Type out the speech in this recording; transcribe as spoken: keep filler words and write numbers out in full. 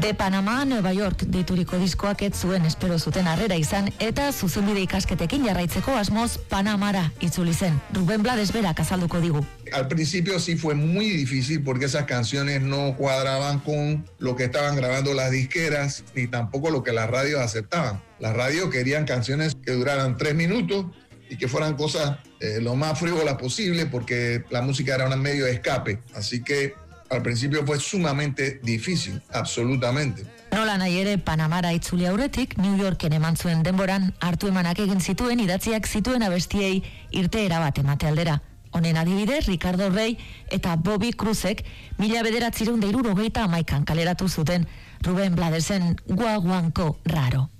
De Panama, Nueva York deituriko diskoak ez zuen espero zuten harrera izan eta zuzenbide ikasketekin jarraitzeko asmoz Panamara itzuli zen. Rubén Blades berak azalduko digu. Al principio sí fue muy difícil porque esas canciones no cuadraban con lo que estaban grabando las disqueras ni tampoco lo que las radios aceptaban. Las radios querían canciones que duraran tres minutos y que fueran cosas eh, lo más frívolas posible porque la música era un medio de escape. Así que al principio fue sumamente difícil, absolutamente. Nola nahi ere, Panamara itzuli aurretik, New Yorken eman zuen denboran, hartu emanak egin zituen, idatziak zituen abestiei irteera bat emate aldera. Honen adibidez, Ricardo Rey eta Bobby Cruzek mila bederatziehun eta hirurogeita hamaikan kaleratu zuten Rubén Bladesen Guaguanko Raro.